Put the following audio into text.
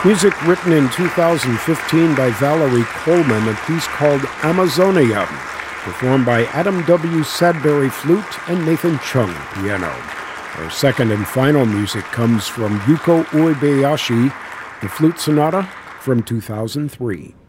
Music written in 2015 by Valerie Coleman, a piece called Amazonia, performed by Adam W. Sadbury flute and Nathan Chung piano. Our second and final music comes from Yuko Uebayashi, the Flute Sonata from 2003.